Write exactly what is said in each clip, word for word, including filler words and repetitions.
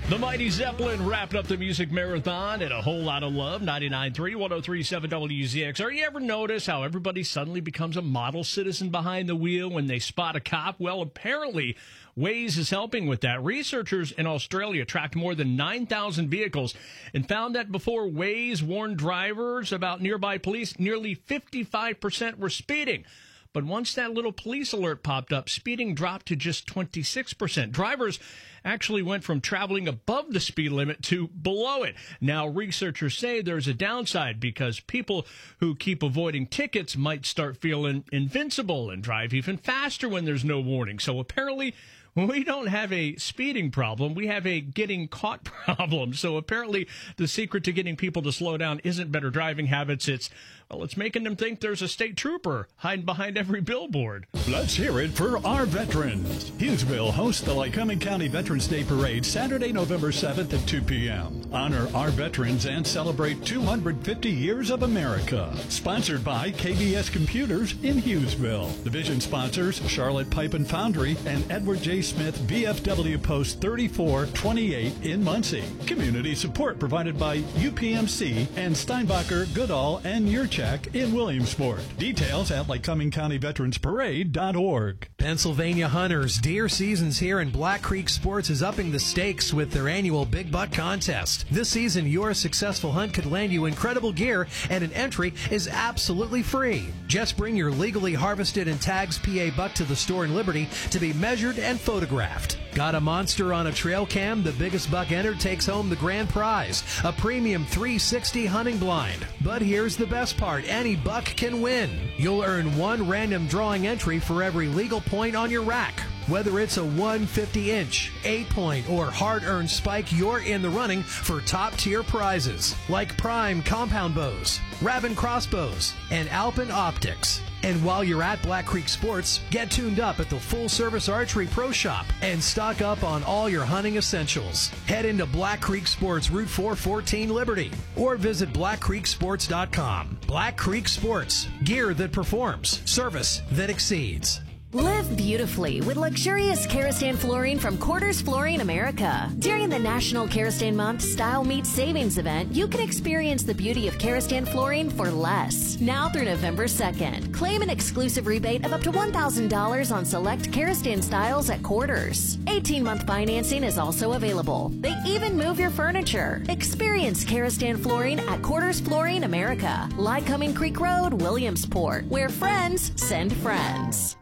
The Mighty Zeppelin wrapped up the music marathon and a whole lot of love. ninety-nine point three, one oh three point seven W Z X R. You ever notice how everybody suddenly becomes a model citizen behind the wheel when they spot a cop? Well, apparently, Waze is helping with that. Researchers in Australia tracked more than nine thousand vehicles and found that before Waze warned drivers about nearby police, nearly fifty-five percent were speeding. But once that little police alert popped up, speeding dropped to just twenty-six percent. Drivers actually went from traveling above the speed limit to below it. Now, researchers say there's a downside because people who keep avoiding tickets might start feeling invincible and drive even faster when there's no warning. So apparently, we don't have a speeding problem. We have a getting caught problem. So apparently the secret to getting people to slow down isn't better driving habits. It's, well, it's making them think there's a state trooper hiding behind every billboard. Let's hear it for our veterans. Hughesville hosts the Lycoming County Veterans Day Parade Saturday, November seventh at two p.m. Honor our veterans and celebrate two hundred fifty years of America. Sponsored by K B S Computers in Hughesville. Division sponsors Charlotte Pipe and Foundry and Edward J. Smith, V F W Post thirty-four twenty-eight in Muncie. Community support provided by U P M C and Steinbacher, Goodall, and Yurchak in Williamsport. Details at Lycoming County Veterans Parade dot org. Pennsylvania hunters, deer season's here, and Black Creek Sports is upping the stakes with their annual Big Buck Contest. This season, your successful hunt could land you incredible gear, and an entry is absolutely free. Just bring your legally harvested and tags P A buck to the store in Liberty to be measured and photographed. Got a monster on a trail cam? The biggest buck entered takes home the grand prize, a premium three sixty hunting blind. But here's the best part. Any buck can win. You'll earn one random drawing entry for every legal point on your rack. Whether it's a one fifty inch, eight point, or hard-earned spike, you're in the running for top-tier prizes like Prime compound bows, Raven crossbows, and Alpin optics. And while you're at Black Creek Sports, get tuned up at the full-service Archery Pro Shop and stock up on all your hunting essentials. Head into Black Creek Sports, Route four fourteen Liberty, or visit black creek sports dot com. Black Creek Sports, gear that performs, service that exceeds. Live beautifully with luxurious Karastan flooring from Quarters Flooring America. During the National Karastan Month Style Meets Savings event, you can experience the beauty of Karastan flooring for less. Now through November second, claim an exclusive rebate of up to one thousand dollars on select Karastan styles at Quarters. eighteen-month financing is also available. They even move your furniture. Experience Karastan flooring at Quarters Flooring America, Lycoming Creek Road, Williamsport, where friends send friends.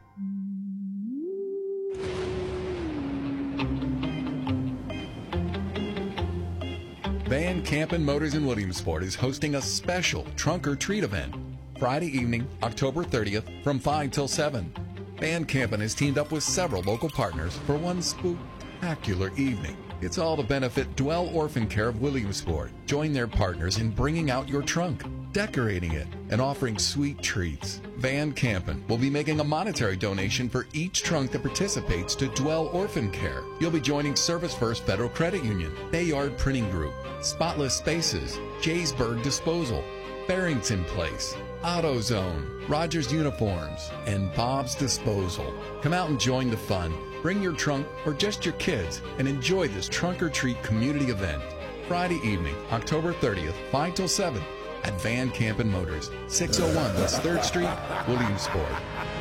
Van Campen Motors in Williamsport is hosting a special trunk or treat event Friday evening, October thirtieth from five till seven. Van Campen has teamed up with several local partners for one spectacular evening. It's all to benefit Dwell Orphan Care of Williamsport. Join their partners in bringing out your trunk, decorating it, and offering sweet treats. Van Campen will be making a monetary donation for each trunk that participates to Dwell Orphan Care. You'll be joining Service First Federal Credit Union, Bayard Printing Group, Spotless Spaces, Jaysburg Disposal, Barrington Place, AutoZone, Rogers Uniforms, and Bob's Disposal. Come out and join the fun. Bring your trunk or just your kids and enjoy this trunk or treat community event. Friday evening, October thirtieth, five till seven at Van Campen Motors, six oh one West third Street, Williamsport.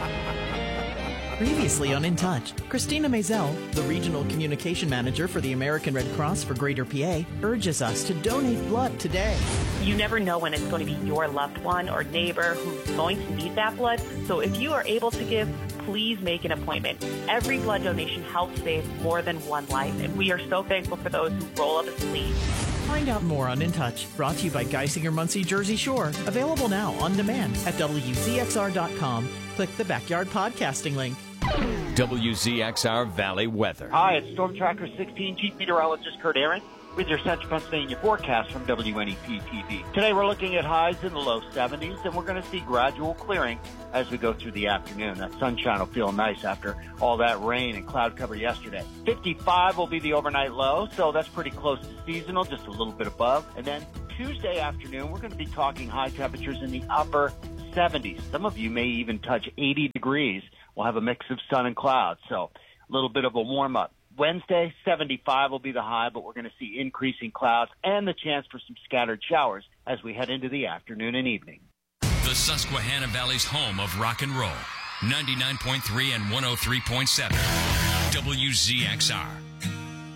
Previously on In Touch, Christina Maisel, the Regional Communication Manager for the American Red Cross for Greater P A, urges us to donate blood today. You never know when it's going to be your loved one or neighbor who's going to need that blood. So if you are able to give, please make an appointment. Every blood donation helps save more than one life, and we are so thankful for those who roll up a sleeve. Find out more on In Touch, brought to you by Geisinger Muncie Jersey Shore. Available now on demand at W Z X R dot com. Click the Backyard Podcasting link. W Z X R Valley weather. Hi, it's Storm Tracker sixteen Chief Meteorologist Kurt Aaron with your Central Pennsylvania forecast from W N E P T V. Today we're looking at highs in the low seventies, and we're going to see gradual clearing as we go through the afternoon. That sunshine will feel nice after all that rain and cloud cover yesterday. fifty-five will be the overnight low, so that's pretty close to seasonal, just a little bit above. And then Tuesday afternoon, we're going to be talking high temperatures in the upper seventies. Some of you may even touch eighty degrees. We'll have a mix of sun and clouds, so a little bit of a warm-up. Wednesday, seventy-five will be the high, but we're going to see increasing clouds and the chance for some scattered showers as we head into the afternoon and evening. The Susquehanna Valley's home of rock and roll. ninety-nine point three and one oh three point seven. W Z X R.